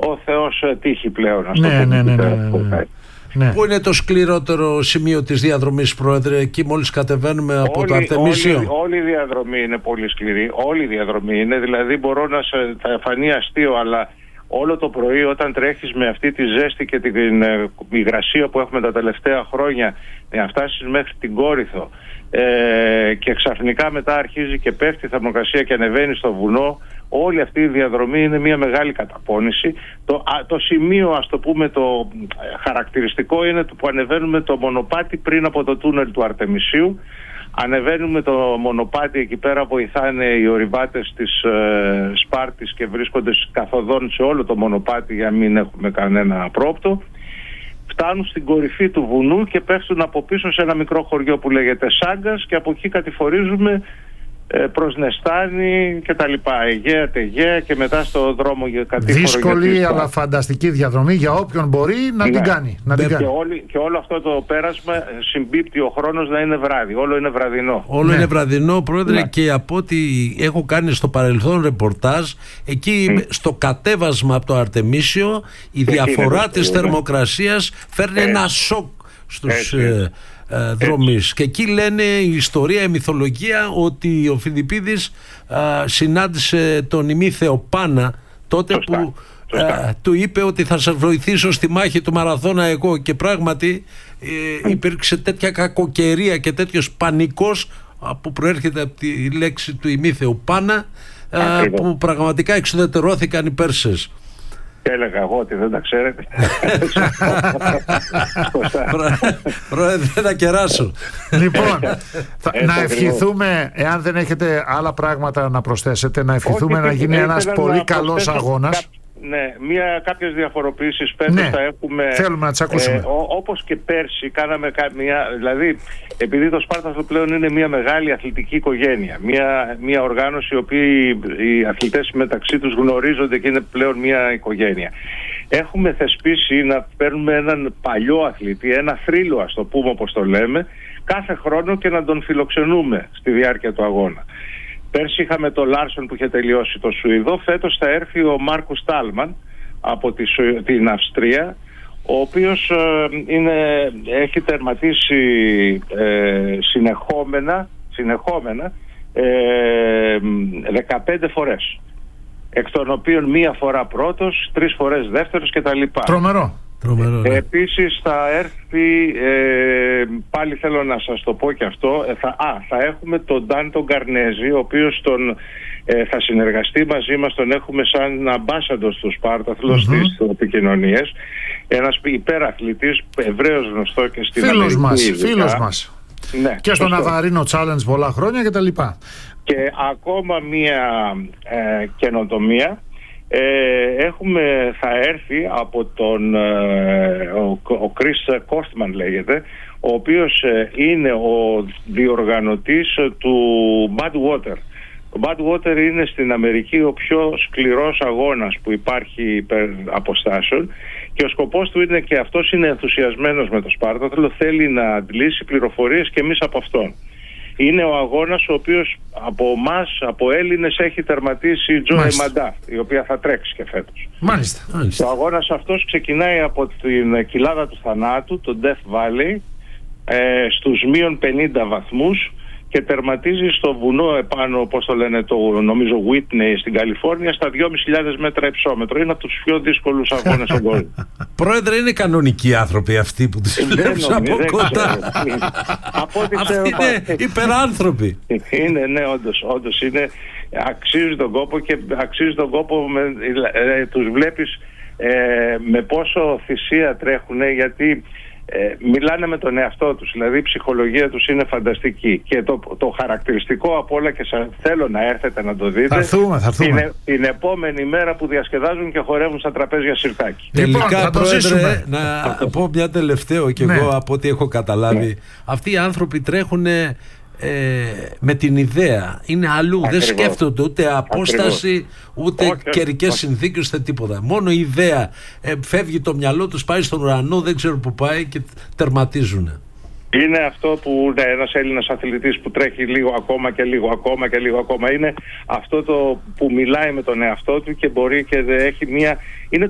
ο Θεός τύχει πλέον. Ναι. Πού είναι το σκληρότερο σημείο της διαδρομής, Πρόεδρε? Εκεί μόλις κατεβαίνουμε από το Αρτεμίσιο. Όλη η διαδρομή είναι πολύ σκληρή. Όλη η διαδρομή είναι, δηλαδή μπορώ θα φανεί αστείο, αλλά όλο το πρωί όταν τρέχεις με αυτή τη ζέστη και την υγρασία που έχουμε τα τελευταία χρόνια, να φτάσεις μέχρι την Κόρινθο και ξαφνικά μετά αρχίζει και πέφτει η θερμοκρασία και ανεβαίνει στο βουνό, όλη αυτή η διαδρομή είναι μια μεγάλη καταπώνηση. Το σημείο, ας το πούμε, το χαρακτηριστικό είναι που ανεβαίνουμε το μονοπάτι πριν από το τούνελ του Αρτεμισίου. Ανεβαίνουμε το μονοπάτι, εκεί πέρα βοηθάνε οι ορειβάτες της Σπάρτης και βρίσκονται καθοδόν σε όλο το μονοπάτι για να μην έχουμε κανένα πρόπτο. Φτάνουν στην κορυφή του βουνού και πέφτουν από πίσω σε ένα μικρό χωριό που λέγεται Σάγκας και από εκεί κατηφορίζουμε προς Νεστάνη και τα λοιπά, Αιγαία, Τεγαία και μετά στο δρόμο για κατήφορο. Δύσκολη αλλά φανταστική διαδρομή για όποιον μπορεί να την κάνει. Και όλο αυτό το πέρασμα συμπίπτει ο χρόνος να είναι βράδυ. Όλο είναι βραδινό. Όλο είναι βραδινό, Πρόεδρε, και από ό,τι έχω κάνει στο παρελθόν ρεπορτάζ, εκεί στο κατέβασμα από το Αρτεμίσιο η διαφορά της θερμοκρασίας φέρνει ένα σοκ στους δρομείς. Και εκεί λένε η ιστορία, η μυθολογία, ότι ο Φιδιππίδης συνάντησε τον ημίθεο Πάνα τότε που του είπε ότι θα σε βοηθήσω στη μάχη του Μαραθώνα εγώ, και πράγματι υπήρξε τέτοια κακοκαιρία και τέτοιος πανικός που προέρχεται από τη λέξη του ημίθεου Πάνα, που πραγματικά εξουδετερώθηκαν οι Πέρσες. Έλεγα εγώ ότι δεν τα ξέρετε. Πρόεδρε, να κεράσω. Λοιπόν, να ευχηθούμε, εάν δεν έχετε άλλα πράγματα να προσθέσετε, να ευχηθούμε να γίνει ένας πολύ καλός αγώνας. Ναι, κάποιες διαφοροποιήσεις φέτος θα έχουμε. Θέλουμε να τις ακούσουμε. Όπως και πέρσι κάναμε δηλαδή, επειδή το Σπάρταθλο πλέον είναι μια μεγάλη αθλητική οικογένεια, μια οργάνωση η οποία οι αθλητές μεταξύ τους γνωρίζονται και είναι πλέον μια οικογένεια. Έχουμε θεσπίσει να παίρνουμε έναν παλιό αθλητή, ένα θρύλο, ας το πούμε όπως το λέμε, κάθε χρόνο και να τον φιλοξενούμε στη διάρκεια του αγώνα. Πέρσι είχαμε τον Λάρσον που είχε τελειώσει το Σουηδό. Φέτος θα έρθει ο Μάρκους Τάλμαν από την Αυστρία, ο οποίος έχει τερματίσει συνεχόμενα 15 φορές, εκ των οποίων μία φορά πρώτος, 3 φορές δεύτερος κτλ. Τρομερό. Επίσης θα έρθει, πάλι θέλω να σας το πω και αυτό, θα έχουμε τον Ντάντο Γκαρνέζη, ο οποίος θα συνεργαστεί μαζί μας, τον έχουμε σαν αμπάσαντο στο Σπάρταθλο στις επικοινωνίες, ένας υπεραθλητής, ευρέως γνωστό και στην Αμερική. Φίλος μας. Ναι, και στο Ναβαρίνο Challenge πολλά χρόνια κτλ. Και ακόμα μία καινοτομία. Θα έρθει από ο Chris Kostman λέγεται, ο οποίος είναι ο διοργανωτής του Badwater. Το Badwater είναι στην Αμερική ο πιο σκληρός αγώνας που υπάρχει υπέρ αποστάσεων, και ο σκοπός του είναι, και αυτός είναι ενθουσιασμένος με το Σπάρταθλο, θέλει να αντλήσει πληροφορίες και εμείς από αυτόν. Είναι ο αγώνας ο οποίος από εμάς, από Έλληνες, έχει τερματίσει η Τζόε Μαντά, η οποία θα τρέξει και φέτος. Μάλιστα. Ο αγώνας αυτός ξεκινάει από την κοιλάδα του θανάτου, το Death Valley, στους μείον 50 βαθμούς, και τερματίζει στο βουνό επάνω, όπως το λένε, νομίζω Whitney στην Καλιφόρνια, στα 2.500 μέτρα υψόμετρο. Είναι από τους πιο δύσκολους αγώνες στον κόσμο. Πρόεδρε, είναι κανονικοί άνθρωποι αυτοί που τους βλέπεις από κοντά? Αυτοί είναι υπεράνθρωποι. Είναι, ναι, όντως είναι. Αξίζει τον κόπο, και αξίζει τον κόπο, τους βλέπεις με πόσο θυσία τρέχουνε, γιατί μιλάνε με τον εαυτό τους, δηλαδή η ψυχολογία τους είναι φανταστική. Και το χαρακτηριστικό απ' όλα, και θέλω να έρθετε να το δείτε, θα έρθουμε. την επόμενη μέρα που διασκεδάζουν και χορεύουν στα τραπέζια σιρτάκι. Τελικά, Πρόεδρε, να πω μια τελευταίο κι εγώ, από ό,τι έχω καταλάβει, αυτοί οι άνθρωποι τρέχουν με την ιδέα, είναι αλλού. Ακριβώς. Δεν σκέφτονται ούτε απόσταση, ούτε καιρικές συνθήκες, ούτε τίποτα. Μόνο η ιδέα, φεύγει το μυαλό τους, πάει στον ουρανό, δεν ξέρω που πάει, και τερματίζουν. Είναι αυτό που ένας Έλληνας αθλητής που τρέχει λίγο ακόμα και λίγο ακόμα και λίγο ακόμα, είναι αυτό το που μιλάει με τον εαυτό του και μπορεί και έχει είναι